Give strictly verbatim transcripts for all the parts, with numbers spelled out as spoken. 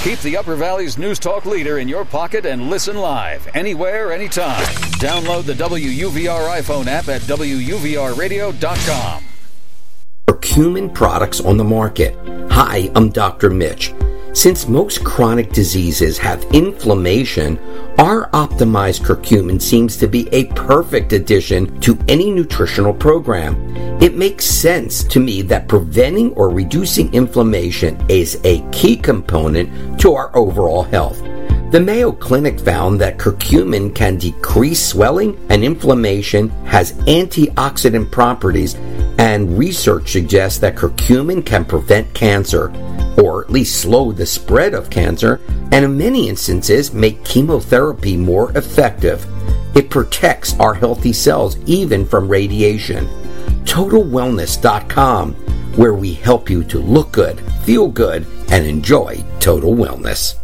Keep the Upper Valley's News Talk leader in your pocket and listen live, anywhere, anytime. Download the W U V R iPhone app at W U V R radio dot com. Curcumin products on the market. Hi, I'm Doctor Mitch. Since most chronic diseases have inflammation, our optimized curcumin seems to be a perfect addition to any nutritional program. It makes sense to me that preventing or reducing inflammation is a key component to our overall health. The Mayo Clinic found that curcumin can decrease swelling and inflammation, has antioxidant properties, and research suggests that curcumin can prevent cancer, or at least slow the spread of cancer, and in many instances make chemotherapy more effective. It protects our healthy cells even from radiation. Total Wellness dot com, where we help you to look good, feel good, and enjoy total wellness.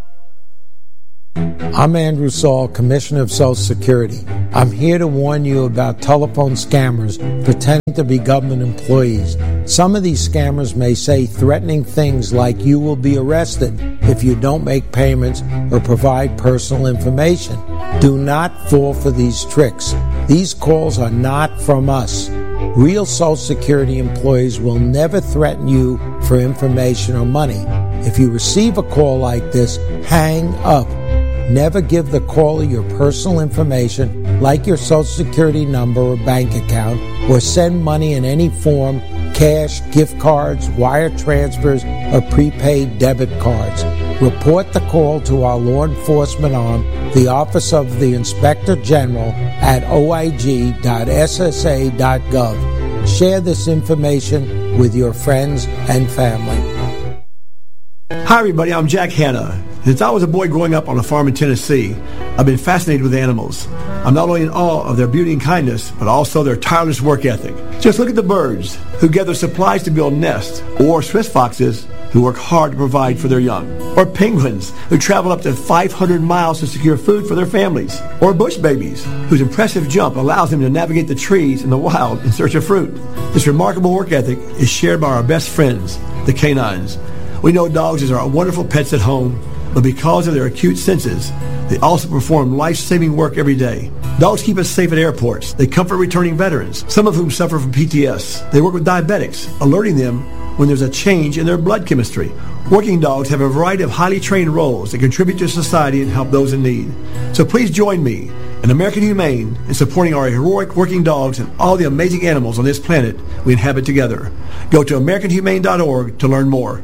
I'm Andrew Saul, Commissioner of Social Security. I'm here to warn you about telephone scammers pretending to be government employees. Some of these scammers may say threatening things like you will be arrested if you don't make payments or provide personal information. Do not fall for these tricks. These calls are not from us. Real Social Security employees will never threaten you for information or money. If you receive a call like this, hang up. Never give the caller your personal information, like your Social Security number or bank account, or send money in any form, cash, gift cards, wire transfers, or prepaid debit cards. Report the call to our law enforcement arm, the Office of the Inspector General, at O I G dot S S A dot gov. Share this information with your friends and family. Hi everybody, I'm Jack Hanna. Since I was a boy growing up on a farm in Tennessee, I've been fascinated with animals. I'm not only in awe of their beauty and kindness, but also their tireless work ethic. Just look at the birds who gather supplies to build nests, or Swiss foxes who work hard to provide for their young, or penguins who travel up to five hundred miles to secure food for their families, or bush babies whose impressive jump allows them to navigate the trees in the wild in search of fruit. This remarkable work ethic is shared by our best friends, the canines. We know dogs are wonderful pets at home, but because of their acute senses, they also perform life-saving work every day. Dogs keep us safe at airports. They comfort returning veterans, some of whom suffer from P T S. They work with diabetics, alerting them when there's a change in their blood chemistry. Working dogs have a variety of highly trained roles that contribute to society and help those in need. So please join me and American Humane in supporting our heroic working dogs and all the amazing animals on this planet we inhabit together. Go to American Humane dot org to learn more.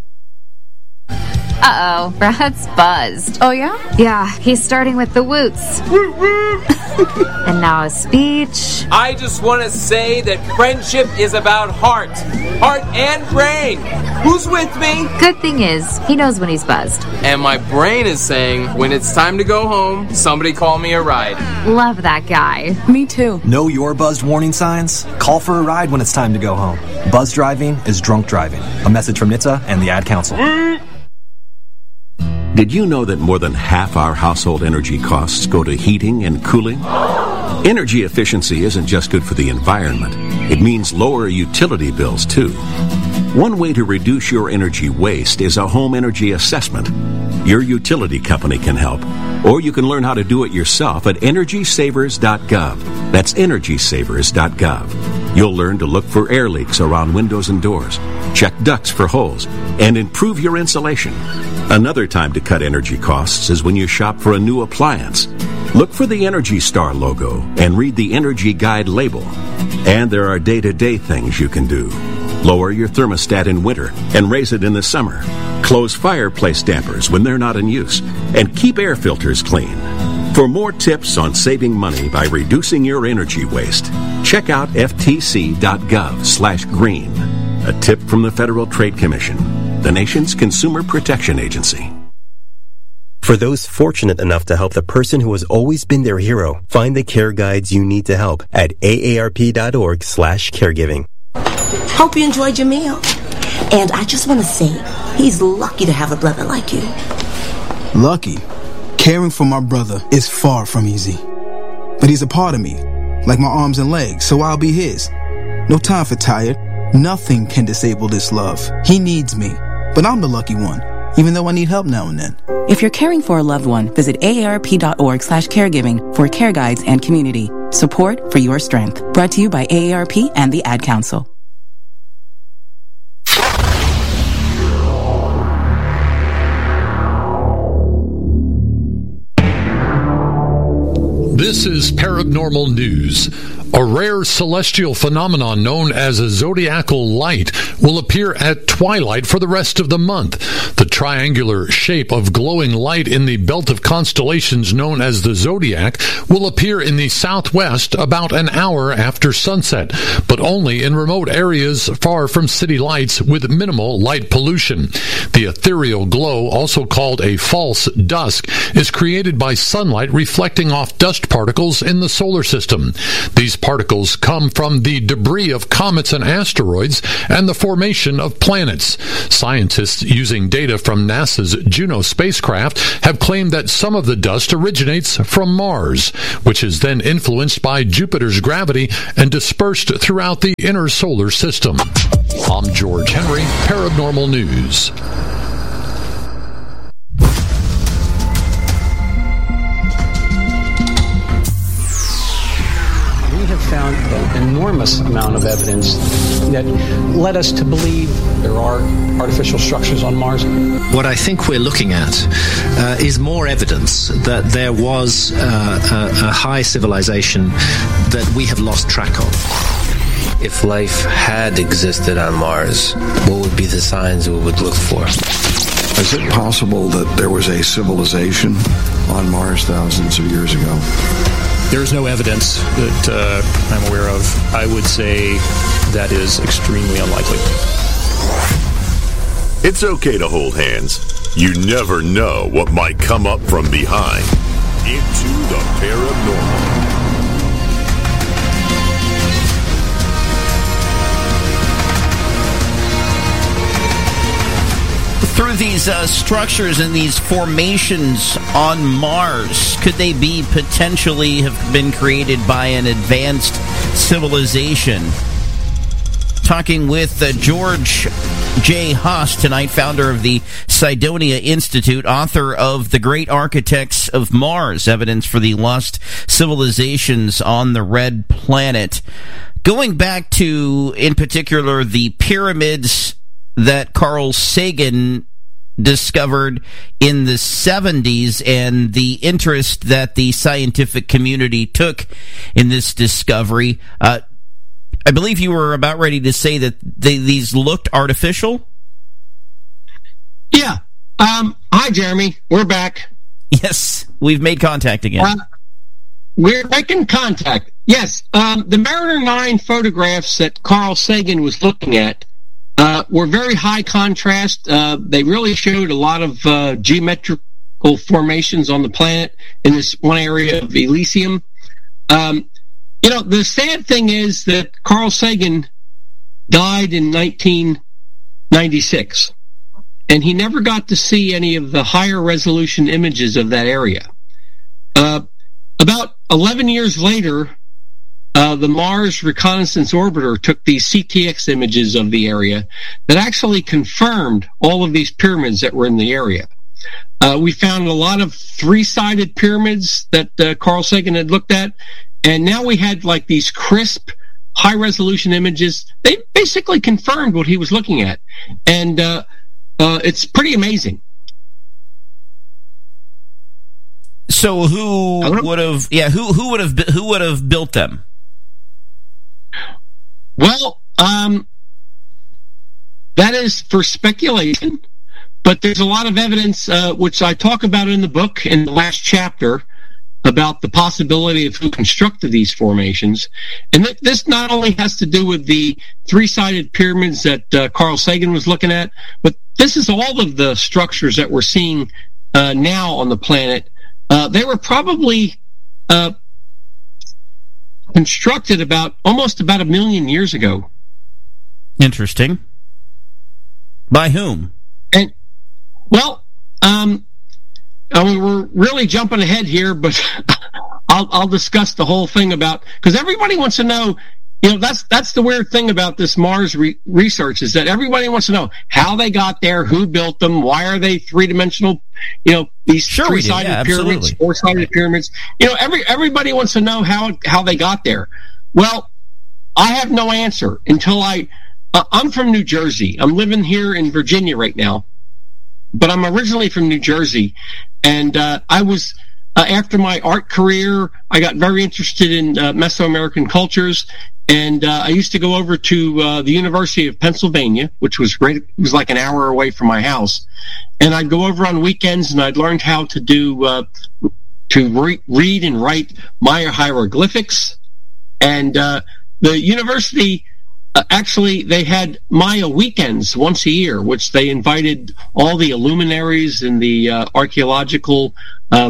Uh-oh, Brad's buzzed. Oh, yeah? Yeah, he's starting with the woots. And now a speech. I just want to say that friendship is about heart. Heart and brain. Who's with me? Good thing is, he knows when he's buzzed. And my brain is saying, when it's time to go home, somebody call me a ride. Love that guy. Me too. Know your buzzed warning signs? Call for a ride when it's time to go home. Buzz driving is drunk driving. A message from N H T S A and the Ad Council. Did you know that more than half our household energy costs go to heating and cooling? Energy efficiency isn't just good for the environment. It means lower utility bills, too. One way to reduce your energy waste is a home energy assessment. Your utility company can help, or you can learn how to do it yourself at energy savers dot gov. That's energy savers dot gov. You'll learn to look for air leaks around windows and doors, check ducts for holes, and improve your insulation. Another time to cut energy costs is when you shop for a new appliance. Look for the Energy Star logo and read the Energy Guide label. And there are day-to-day things you can do. Lower your thermostat in winter and raise it in the summer. Close fireplace dampers when they're not in use. And keep air filters clean. For more tips on saving money by reducing your energy waste, check out F T C dot gov slash green. A tip from the Federal Trade Commission, the nation's consumer protection agency. For those fortunate enough to help the person who has always been their hero, find the care guides you need to help at A A R P dot org slash caregiving. Hope you enjoyed your meal. And I just want to say, he's lucky to have a brother like you. Lucky? Caring for my brother is far from easy. But he's a part of me, like my arms and legs, so I'll be his. No time for tired. Nothing can disable this love. He needs me, but I'm the lucky one. even though I need help now and then. If you're caring for a loved one, visit aarp.org slash caregiving for care guides and community. Support for your strength. Brought to you by A A R P and the Ad Council. This is Paranormal News. A rare celestial phenomenon known as a zodiacal light will appear at twilight for the rest of the month. The triangular shape of glowing light in the belt of constellations known as the zodiac will appear in the southwest about an hour after sunset, but only in remote areas far from city lights with minimal light pollution. The ethereal glow, also called a false dusk, is created by sunlight reflecting off dust particles in the solar system. These particles come from the debris of comets and asteroids and the formation of planets. Scientists using data from NASA's Juno spacecraft have claimed that some of the dust originates from Mars, which is then influenced by Jupiter's gravity and dispersed throughout the inner solar system. I'm George Henry, Paranormal News. Found an enormous amount of evidence that led us to believe there are artificial structures on Mars. What I think we're looking at uh, is more evidence that there was uh, a, a high civilization that we have lost track of. If life had existed on Mars, what would be the signs we would look for? Is it possible that there was a civilization on Mars thousands of years ago? There's no evidence that uh, I'm aware of. I would say that is extremely unlikely. It's okay to hold hands. You never know what might come up from behind. Into the paranormal. Through these uh, structures and these formations on Mars, could they be potentially have been created by an advanced civilization? Talking with uh, George J. Haas tonight, founder of the Cydonia Institute, author of The Great Architects of Mars, Evidence for the Lost Civilizations on the Red Planet. Going back to, in particular, the pyramids that Carl Sagan discovered in the seventies and the interest that the scientific community took in this discovery. Uh, I believe you were about ready to say that they, these looked artificial? Yeah. Um, hi, Jeremy. We're back. Yes, we've made contact again. Uh, we're making contact. Yes. Um, the Mariner nine photographs that Carl Sagan was looking at Uh, were very high contrast. Uh, they really showed a lot of uh, geometrical formations on the planet in this one area of Elysium. Um, you know, the sad thing is that Carl Sagan died in nineteen ninety-six, and he never got to see any of the higher resolution images of that area. Uh, about eleven years later, Uh, the Mars Reconnaissance Orbiter took these C T X images of the area that actually confirmed all of these pyramids that were in the area. Uh, we found a lot of three-sided pyramids that uh, Carl Sagan had looked at, and now we had like these crisp, high-resolution images. They basically confirmed what he was looking at, and uh, uh, it's pretty amazing. So who would have? Yeah, who who would have who would have built them? Well, um, that is for speculation, but there's a lot of evidence, uh, which I talk about in the book in the last chapter, about the possibility of who constructed these formations. And th- this not only has to do with the three-sided pyramids that uh, Carl Sagan was looking at, but this is all of the structures that we're seeing uh, now on the planet. Uh, they were probably uh, constructed about almost about a million years ago. Interesting. By whom? And well, um, I mean, we're really jumping ahead here, but I'll, I'll discuss the whole thing about, because everybody wants to know, you know, that's that's the weird thing about this Mars re- research is that everybody wants to know how they got there, who built them, why are they three-dimensional, you know, these sure three-sided yeah, pyramids, four-sided pyramids. You know, every everybody wants to know how how they got there. Well, I have no answer until I... Uh, I'm from New Jersey. I'm living here in Virginia right now, but I'm originally from New Jersey, and uh, I was... Uh, after my art career, I got very interested in uh, Mesoamerican cultures, and uh, I used to go over to uh, the University of Pennsylvania, which was great. It was like an hour away from my house, and I'd go over on weekends, and I'd learned how to do uh, to re- read and write Maya hieroglyphics, and uh, the university. Uh, actually, they had Maya weekends once a year, which they invited all the luminaries in the uh, archaeological uh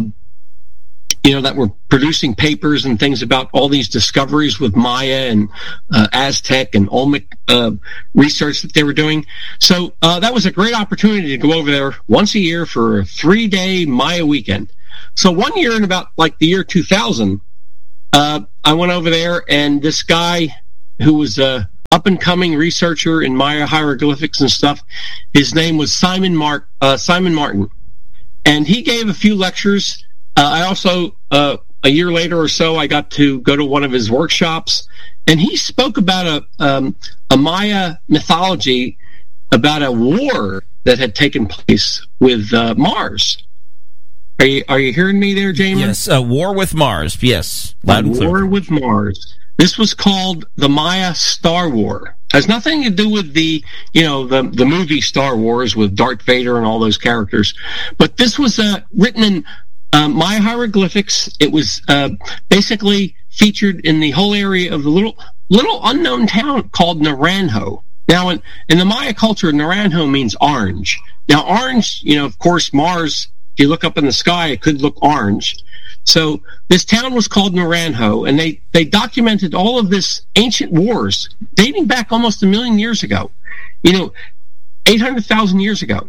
you know, that were producing papers and things about all these discoveries with Maya and uh, Aztec and Olmec uh, research that they were doing. So uh, that was a great opportunity to go over there once a year for a three-day Maya weekend. So one year in about like the year two thousand, uh, I went over there, and this guy who was a up-and-coming researcher in Maya hieroglyphics and stuff, his name was Simon Mark uh, Simon Martin, and he gave a few lectures. Uh, I also, uh, a year later or so, I got to go to one of his workshops, and he spoke about a um, a Maya mythology, about a war that had taken place with uh, Mars. Are you are you hearing me there, Jamin? Yes, a war with Mars. Yes, loud and clear. War with Mars. This was called the Maya Star War. Has nothing to do with the, you know, the the movie Star Wars with Darth Vader and all those characters, but this was uh, written in Uh, Maya hieroglyphics. It was uh, basically featured in the whole area of the little little unknown town called Naranjo. Now, in, in the Maya culture, Naranjo means orange. Now, orange, you know, of course, Mars, if you look up in the sky, it could look orange. So this town was called Naranjo, and they, they documented all of this ancient wars dating back almost a million years ago. You know, eight hundred thousand years ago.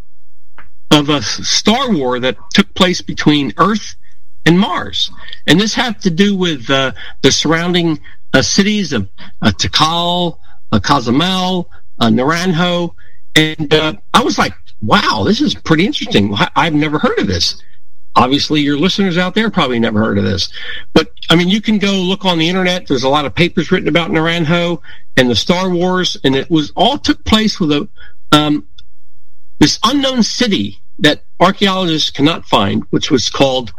Of a star war that took place between Earth and Mars. And this had to do with uh, the surrounding uh, cities of uh, Tikal, uh, Cozumel, uh, Naranjo. And uh, I was like, wow, this is pretty interesting. I've never heard of this. Obviously, your listeners out there probably never heard of this. But, I mean, you can go look on the internet. There's a lot of papers written about Naranjo and the Star Wars. And it was all took place with a... Um, this unknown city that archaeologists cannot find, which was called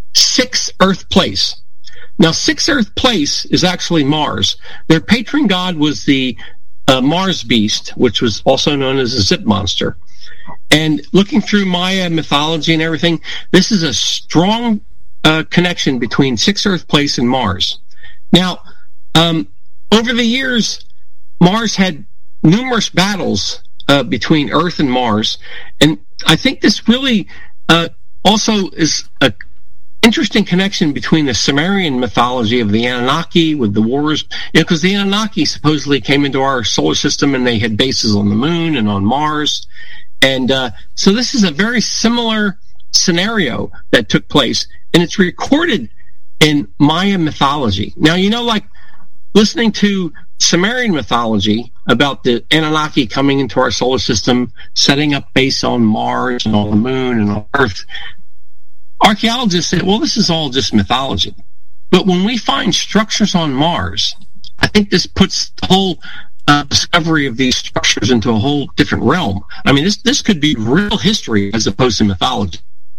Six Earth Place. Now, Six Earth Place is actually Mars. Their patron god was the uh, Mars beast, which was also known as a zip monster. And looking through Maya mythology and everything, this is a strong uh, connection between Six Earth Place and Mars. Now, um, over the years, Mars had numerous battles Uh, between Earth and Mars, and I think this really uh, also is a interesting connection between the Sumerian mythology of the Anunnaki with the wars, you know, because the Anunnaki supposedly came into our solar system and they had bases on the moon and on Mars, and uh, so this is a very similar scenario that took place, and it's recorded in Maya mythology. Now, you know, like listening to Sumerian mythology about the Anunnaki coming into our solar system, setting up base on Mars and on the moon and on Earth, archaeologists say, well, this is all just mythology. But when we find structures on Mars, I think this puts the whole uh, discovery of these structures into a whole different realm. I mean, this this could be real history as opposed to mythology.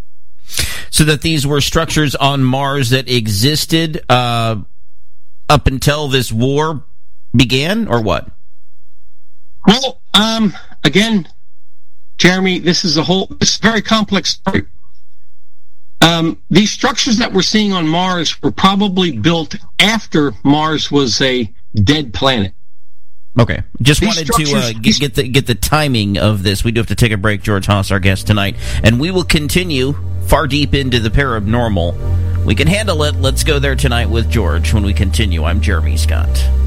So that these were structures on Mars that existed uh, up until this war began, or what? Well, um, again, Jeremy, this is a whole, this is a very complex story. Um, these structures that we're seeing on Mars were probably built after Mars was a dead planet. Okay. Just These wanted to uh, get, get the get the timing of this. We do have to take a break. George Haas, our guest tonight, and we will continue far deep into the paranormal. We can handle it. Let's go there tonight with George when we continue. I'm Jeremy Scott.